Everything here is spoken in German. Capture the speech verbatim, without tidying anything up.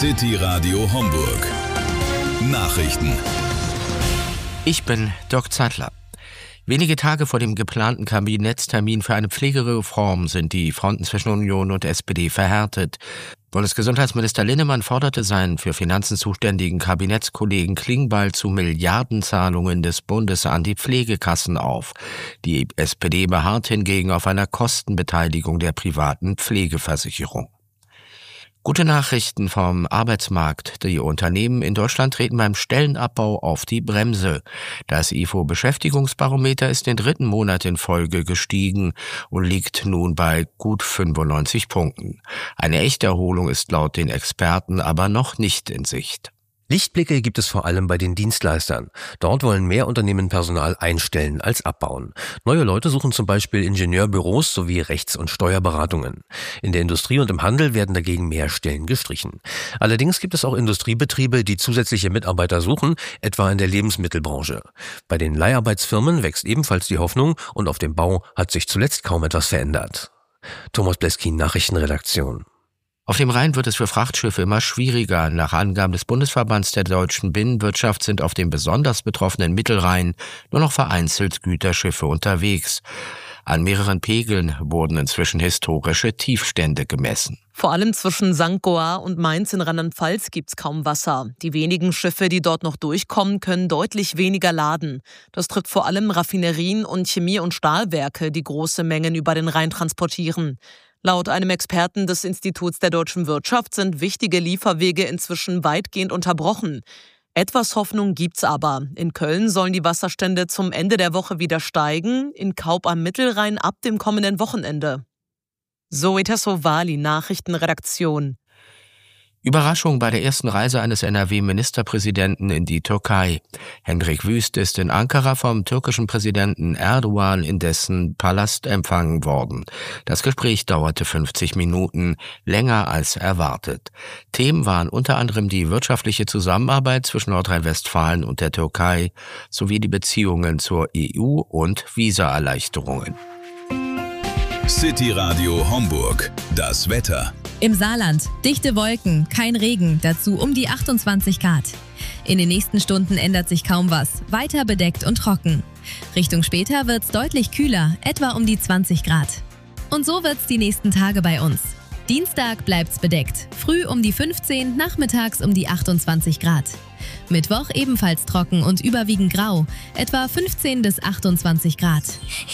City Radio Homburg. Nachrichten. Ich bin Dirk Zeitler. Wenige Tage vor dem geplanten Kabinettstermin für eine Pflegereform sind die Fronten zwischen Union und S P D verhärtet. Bundesgesundheitsminister Linnemann forderte seinen für Finanzen zuständigen Kabinettskollegen Klingbeil zu Milliardenzahlungen des Bundes an die Pflegekassen auf. Die S P D beharrt hingegen auf einer Kostenbeteiligung der privaten Pflegeversicherung. Gute Nachrichten vom Arbeitsmarkt. Die Unternehmen in Deutschland treten beim Stellenabbau auf die Bremse. Das I F O-Beschäftigungsbarometer ist den dritten Monat in Folge gestiegen und liegt nun bei gut fünfundneunzig Punkten. Eine echte Erholung ist laut den Experten aber noch nicht in Sicht. Lichtblicke gibt es vor allem bei den Dienstleistern. Dort wollen mehr Unternehmen Personal einstellen als abbauen. Neue Leute suchen zum Beispiel Ingenieurbüros sowie Rechts- und Steuerberatungen. In der Industrie und im Handel werden dagegen mehr Stellen gestrichen. Allerdings gibt es auch Industriebetriebe, die zusätzliche Mitarbeiter suchen, etwa in der Lebensmittelbranche. Bei den Leiharbeitsfirmen wächst ebenfalls die Hoffnung und auf dem Bau hat sich zuletzt kaum etwas verändert. Thomas Bleskin, Nachrichtenredaktion. Auf dem Rhein wird es für Frachtschiffe immer schwieriger. Nach Angaben des Bundesverbands der deutschen Binnenwirtschaft sind auf dem besonders betroffenen Mittelrhein nur noch vereinzelt Güterschiffe unterwegs. An mehreren Pegeln wurden inzwischen historische Tiefstände gemessen. Vor allem zwischen Sankt Goar und Mainz in Rheinland-Pfalz gibt's kaum Wasser. Die wenigen Schiffe, die dort noch durchkommen, können deutlich weniger laden. Das trifft vor allem Raffinerien und Chemie- und Stahlwerke, die große Mengen über den Rhein transportieren. Laut einem Experten des Instituts der deutschen Wirtschaft sind wichtige Lieferwege inzwischen weitgehend unterbrochen. Etwas Hoffnung gibt's aber. In Köln sollen die Wasserstände zum Ende der Woche wieder steigen, in Kaub am Mittelrhein ab dem kommenden Wochenende. Zoe Tassovali, Nachrichtenredaktion. Überraschung bei der ersten Reise eines N R W-Ministerpräsidenten in die Türkei. Hendrik Wüst ist in Ankara vom türkischen Präsidenten Erdogan in dessen Palast empfangen worden. Das Gespräch dauerte fünfzig Minuten, länger als erwartet. Themen waren unter anderem die wirtschaftliche Zusammenarbeit zwischen Nordrhein-Westfalen und der Türkei sowie die Beziehungen zur E U und Visaerleichterungen. City Radio Homburg. Das Wetter. Im Saarland dichte Wolken, kein Regen, dazu um die achtundzwanzig Grad. In den nächsten Stunden ändert sich kaum was, weiter bedeckt und trocken. Richtung später wird's deutlich kühler, etwa um die zwanzig Grad. Und so wird's die nächsten Tage bei uns. Dienstag bleibt's bedeckt, früh um die fünfzehn, nachmittags um die achtundzwanzig Grad. Mittwoch ebenfalls trocken und überwiegend grau, etwa fünfzehn bis achtundzwanzig Grad.